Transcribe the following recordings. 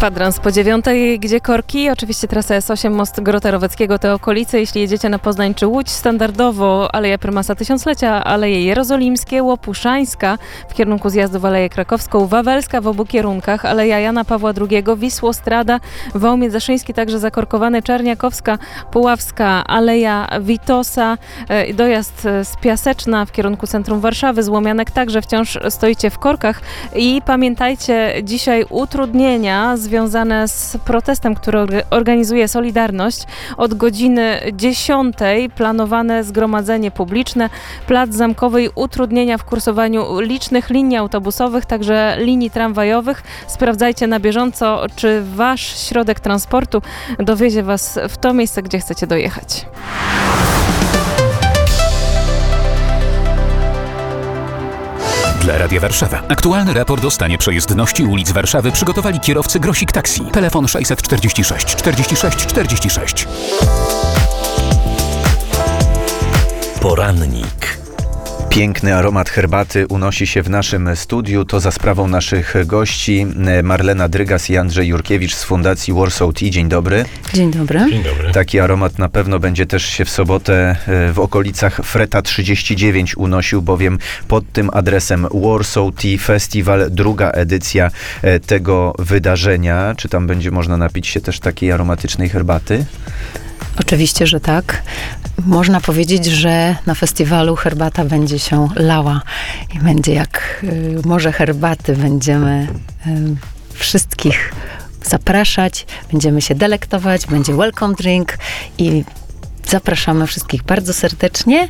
Kwadrans po 9:00, gdzie korki? Oczywiście trasa S8, most Grota Roweckiego, te okolice. Jeśli jedziecie na Poznań czy Łódź, standardowo Aleja Prymasa Tysiąclecia, Aleje Jerozolimskie, Łopuszańska w kierunku zjazdu w Aleję Krakowską, Wawelska w obu kierunkach, Aleja Jana Pawła II, Wisłostrada, Wałmiec Zaszyński, także zakorkowany, Czerniakowska, Puławska, Aleja Witosa, dojazd z Piaseczna w kierunku centrum Warszawy, Złomianek także wciąż stoicie w korkach i pamiętajcie, dzisiaj utrudnienia związane z protestem, który organizuje Solidarność. Od godziny 10:00 planowane zgromadzenie publiczne, Plac Zamkowy, utrudnienia w kursowaniu licznych linii autobusowych, także linii tramwajowych. Sprawdzajcie na bieżąco, czy wasz środek transportu dowiezie was w to miejsce, gdzie chcecie dojechać. Dla Radia Warszawa. Aktualny raport o stanie przejezdności ulic Warszawy przygotowali kierowcy Grosik Taxi. Telefon 646 46 46. Porannik. Piękny aromat herbaty unosi się w naszym studiu. To za sprawą naszych gości Marlena Drygas i Andrzej Jurkiewicz z Fundacji Warsaw Tea. Dzień dobry. Dzień dobry. Dzień dobry. Taki aromat na pewno będzie też się w sobotę w okolicach Freta 39 unosił, bowiem pod tym adresem Warsaw Tea Festival, druga edycja tego wydarzenia. Czy tam będzie można napić się też takiej aromatycznej herbaty? Oczywiście, że tak. Można powiedzieć, że na festiwalu herbata będzie się lała i będzie jak morze herbaty. Będziemy wszystkich zapraszać, będziemy się delektować, będzie welcome drink i zapraszamy wszystkich bardzo serdecznie.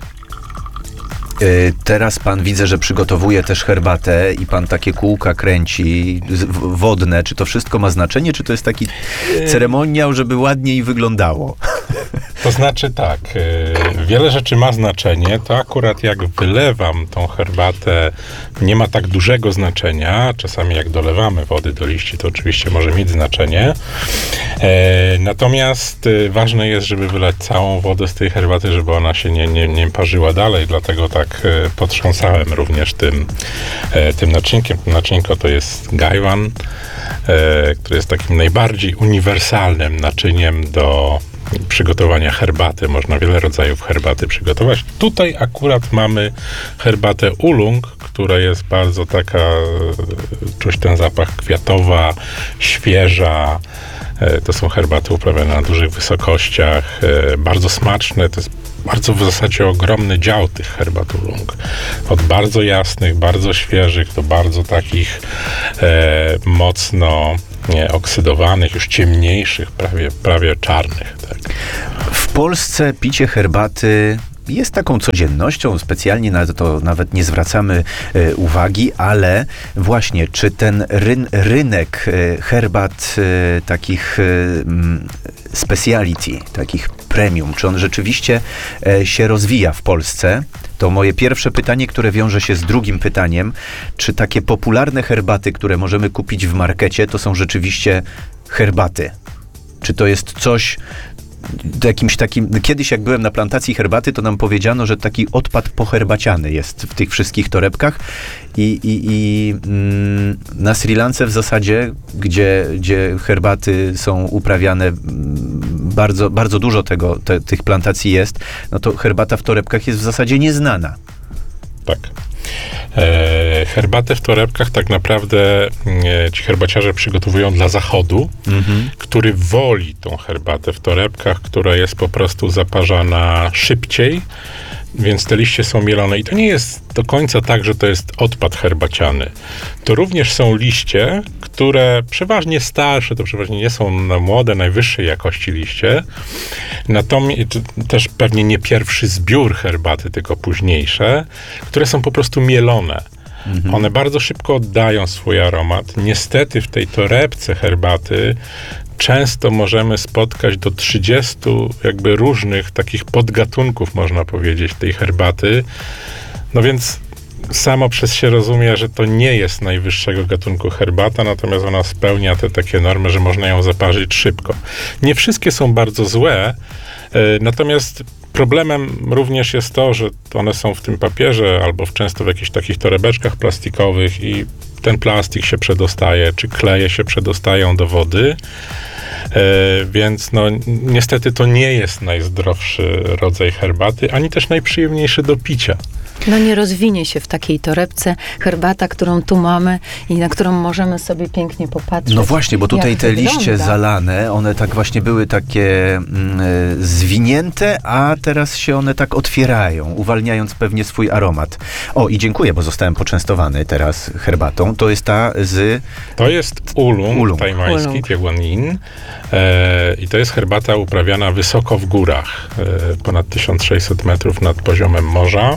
Teraz pan widzę, że przygotowuje też herbatę i pan takie kółka kręci wodne. Czy to wszystko ma znaczenie, czy to jest taki ceremoniał, żeby ładniej wyglądało? To znaczy tak, wiele rzeczy ma znaczenie, to akurat jak wylewam tą herbatę, nie ma tak dużego znaczenia, czasami jak dolewamy wody do liści, to oczywiście może mieć znaczenie, natomiast ważne jest, żeby wylać całą wodę z tej herbaty, żeby ona się nie parzyła dalej, dlatego tak potrząsałem również tym naczynkiem. To naczynko to jest gajwan, który jest takim najbardziej uniwersalnym naczyniem do przygotowania herbaty. Można wiele rodzajów herbaty przygotować. Tutaj akurat mamy herbatę Oolong, która jest bardzo taka, czuć ten zapach, kwiatowa, świeża. To są herbaty uprawiane na dużych wysokościach, bardzo smaczne. To jest bardzo w zasadzie ogromny dział tych herbat Oolong. Od bardzo jasnych, bardzo świeżych do bardzo takich mocno oksydowanych, już ciemniejszych, prawie czarnych. Tak. W Polsce picie herbaty jest taką codziennością, specjalnie na to nawet nie zwracamy uwagi, ale właśnie, czy ten rynek herbat takich speciality, takich premium, czy on rzeczywiście się rozwija w Polsce? To moje pierwsze pytanie, które wiąże się z drugim pytaniem. Czy takie popularne herbaty, które możemy kupić w markecie, to są rzeczywiście herbaty? Czy to jest coś jakimś takim... Kiedyś jak byłem na plantacji herbaty, to nam powiedziano, że taki odpad poherbaciany jest w tych wszystkich torebkach i na Sri Lance w zasadzie, gdzie herbaty są uprawiane, bardzo, bardzo dużo tych plantacji jest, no to herbata w torebkach jest w zasadzie nieznana. Tak. Herbatę w torebkach tak naprawdę ci herbaciarze przygotowują dla Zachodu, który woli tą herbatę w torebkach, która jest po prostu zaparzana szybciej, więc te liście są mielone i to nie jest do końca tak, że to jest odpad herbaciany. To również są liście, które przeważnie starsze, to przeważnie nie są młode, najwyższej jakości liście, natomiast też pewnie nie pierwszy zbiór herbaty, tylko późniejsze, które są po prostu mielone. One bardzo szybko oddają swój aromat. Niestety w tej torebce herbaty często możemy spotkać do 30 jakby różnych takich podgatunków, można powiedzieć, tej herbaty. No więc samo przez się rozumie, że to nie jest najwyższego gatunku herbata, natomiast ona spełnia te takie normy, że można ją zaparzyć szybko. Nie wszystkie są bardzo złe, natomiast problemem również jest to, że one są w tym papierze albo często w jakichś takich torebeczkach plastikowych i ten plastik się przedostaje, czy kleje się przedostają do wody. Więc no niestety to nie jest najzdrowszy rodzaj herbaty, ani też najprzyjemniejszy do picia. No nie rozwinie się w takiej torebce herbata, którą tu mamy i na którą możemy sobie pięknie popatrzeć. No właśnie, bo tutaj jak te liście wygląda. zalane, one tak właśnie były takie zwinięte, a teraz się one tak otwierają, uwalniając pewnie swój aromat. O, i dziękuję, bo zostałem poczęstowany teraz herbatą. To jest ta z... To jest ulung tajmański, Ulung. Tieguanin. I to jest herbata uprawiana wysoko w górach, ponad 1600 metrów nad poziomem morza,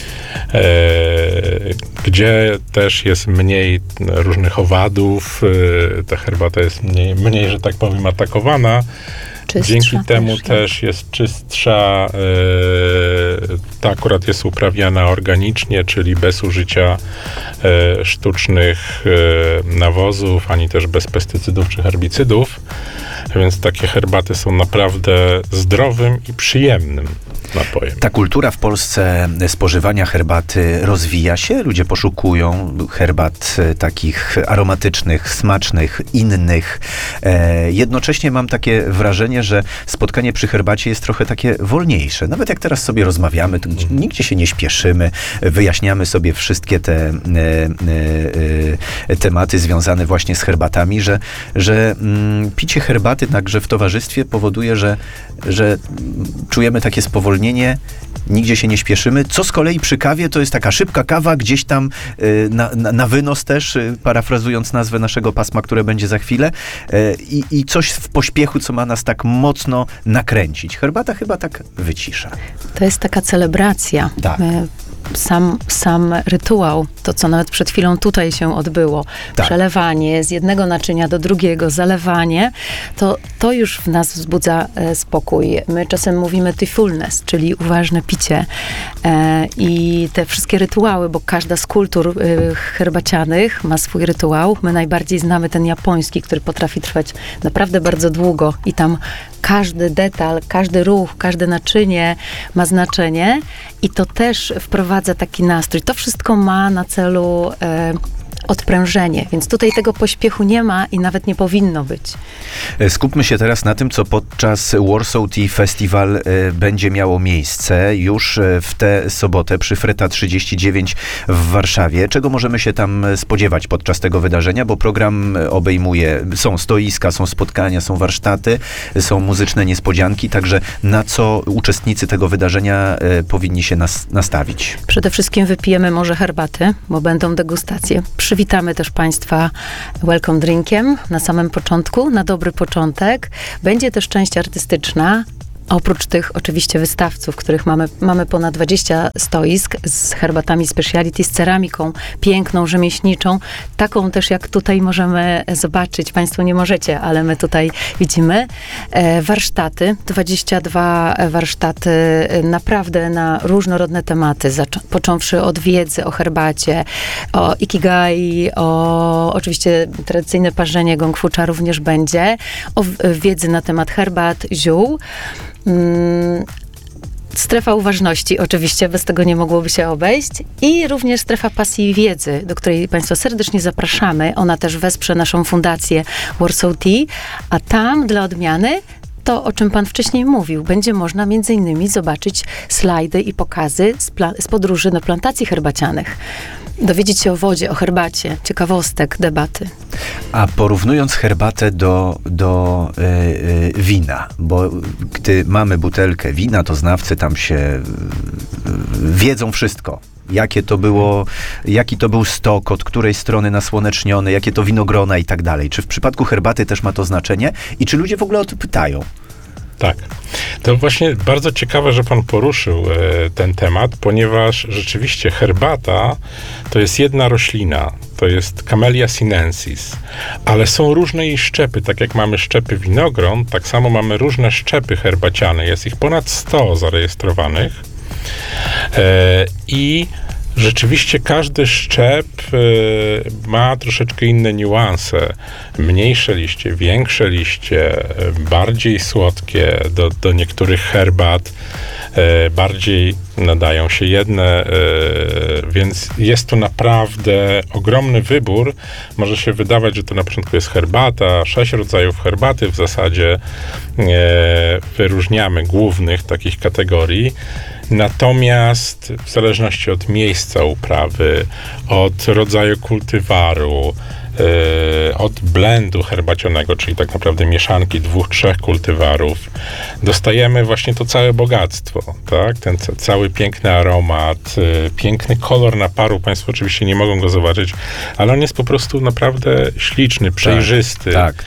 gdzie też jest mniej różnych owadów. Ta herbata jest mniej, że tak powiem, atakowana. Czystsza Dzięki temu też, też jest czystsza. Ta akurat jest uprawiana organicznie, czyli bez użycia sztucznych nawozów, ani też bez pestycydów czy herbicydów. Więc takie herbaty są naprawdę zdrowym i przyjemnym napojem. Ta kultura w Polsce spożywania herbaty rozwija się. Ludzie poszukują herbat takich aromatycznych, smacznych, innych. Jednocześnie mam takie wrażenie, że spotkanie przy herbacie jest trochę takie wolniejsze. Nawet jak teraz sobie rozmawiamy, to nigdzie się nie śpieszymy, wyjaśniamy sobie wszystkie te tematy związane właśnie z herbatami, że picie herbaty także w towarzystwie powoduje, że czujemy takie spowolnienie, nigdzie się nie śpieszymy, co z kolei przy kawie to jest taka szybka kawa, gdzieś tam na wynos też, parafrazując nazwę naszego pasma, które będzie za chwilę, i coś w pośpiechu, co ma nas tak mocno nakręcić. Herbata chyba tak wycisza. To jest taka celebracja. Tak. Sam rytuał, to co nawet przed chwilą tutaj się odbyło, Tak. przelewanie z jednego naczynia do drugiego, zalewanie, to już w nas wzbudza spokój. My czasem mówimy mindfulness, czyli uważne picie i te wszystkie rytuały, bo każda z kultur herbacianych ma swój rytuał. My najbardziej znamy ten japoński, który potrafi trwać naprawdę bardzo długo i tam każdy detal, każdy ruch, każde naczynie ma znaczenie i to też wprowadza taki nastrój. To wszystko ma na celu odprężenie, więc tutaj tego pośpiechu nie ma i nawet nie powinno być. Skupmy się teraz na tym, co podczas Warsaw Tea Festival będzie miało miejsce już w tę sobotę przy Freta 39 w Warszawie. Czego możemy się tam spodziewać podczas tego wydarzenia? Bo program obejmuje, są stoiska, są spotkania, są warsztaty, są muzyczne niespodzianki, także na co uczestnicy tego wydarzenia powinni się nastawić? Przede wszystkim wypijemy może herbaty, bo będą degustacje. Przywitamy też Państwa welcome drinkiem na samym początku, na dobry początek. Będzie też część artystyczna. Oprócz tych oczywiście wystawców, których mamy ponad 20 stoisk z herbatami speciality, z ceramiką piękną, rzemieślniczą, taką też jak tutaj możemy zobaczyć. Państwo nie możecie, ale my tutaj widzimy. Warsztaty, 22 warsztaty naprawdę na różnorodne tematy, począwszy od wiedzy o herbacie, o ikigai, oczywiście tradycyjne parzenie gong fucha również będzie, o wiedzy na temat herbat, ziół. Strefa uważności, oczywiście, bez tego nie mogłoby się obejść. I również strefa pasji i wiedzy, do której Państwa serdecznie zapraszamy. Ona też wesprze naszą fundację Warsaw Tea, a tam dla odmiany to, o czym Pan wcześniej mówił, będzie można między innymi zobaczyć slajdy i pokazy z podróży na plantacji herbacianych. Dowiedzieć się o wodzie, o herbacie, ciekawostek, debaty. A porównując herbatę do wina, bo gdy mamy butelkę wina, to znawcy tam się wiedzą wszystko. Jaki to był stok, od której strony nasłoneczniony, jakie to winogrona i tak dalej. Czy w przypadku herbaty też ma to znaczenie? I czy ludzie w ogóle o to pytają? Tak. To właśnie bardzo ciekawe, że pan poruszył ten temat, ponieważ rzeczywiście herbata to jest jedna roślina, to jest Camellia sinensis, ale są różne jej szczepy, tak jak mamy szczepy winogron, tak samo mamy różne szczepy herbaciane, jest ich ponad 100 zarejestrowanych i Rzeczywiście każdy szczep ma troszeczkę inne niuanse. Mniejsze liście, większe liście, bardziej słodkie do niektórych herbat, bardziej nadają się jedne, więc jest tu naprawdę ogromny wybór. Może się wydawać, że to na początku jest herbata, 6 rodzajów herbaty w zasadzie wyróżniamy głównych takich kategorii. Natomiast w zależności od miejsca uprawy, od rodzaju kultywaru, od blendu herbacionego, czyli tak naprawdę mieszanki 2-3 kultywarów, dostajemy właśnie to całe bogactwo, tak? Ten cały piękny aromat, piękny kolor naparu. Państwo oczywiście nie mogą go zobaczyć, ale on jest po prostu naprawdę śliczny, przejrzysty. Tak.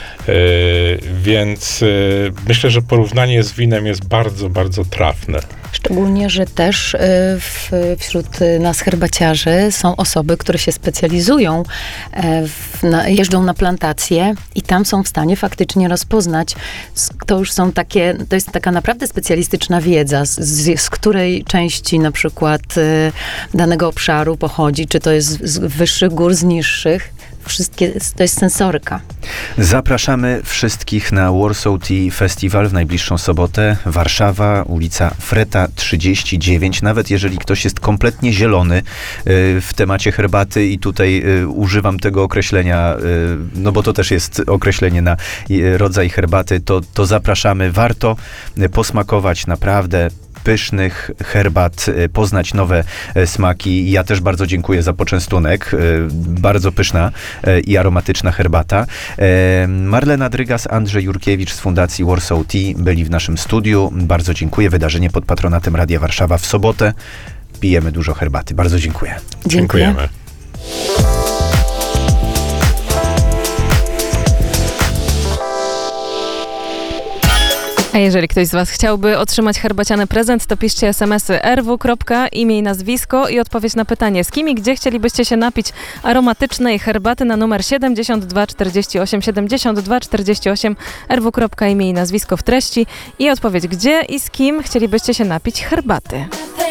Więc myślę, że porównanie z winem jest bardzo, bardzo trafne. Szczególnie, że też wśród nas herbaciarzy są osoby, które się specjalizują, jeżdżą na plantacje i tam są w stanie faktycznie rozpoznać, to jest taka naprawdę specjalistyczna wiedza, z której części na przykład danego obszaru pochodzi, czy to jest z wyższych gór, z niższych. Wszystkie, to jest sensoryka. Zapraszamy wszystkich na Warsaw Tea Festival w najbliższą sobotę. Warszawa, ulica Freta 39. Nawet jeżeli ktoś jest kompletnie zielony w temacie herbaty i tutaj używam tego określenia, no bo to też jest określenie na rodzaj herbaty, to zapraszamy. Warto posmakować naprawdę pysznych herbat, poznać nowe smaki. Ja też bardzo dziękuję za poczęstunek. Bardzo pyszna i aromatyczna herbata. Marlena Drygas, Andrzej Jurkiewicz z Fundacji Warsaw Tea byli w naszym studiu. Bardzo dziękuję. Wydarzenie pod patronatem Radia Warszawa w sobotę. Pijemy dużo herbaty. Bardzo dziękuję. Dziękujemy. A jeżeli ktoś z was chciałby otrzymać herbaciany prezent, to piszcie SMS-y rw. imię i nazwisko i odpowiedź na pytanie, z kim i gdzie chcielibyście się napić aromatycznej herbaty na numer 7248 7248 rw. imię i nazwisko w treści i odpowiedź, gdzie i z kim chcielibyście się napić herbaty.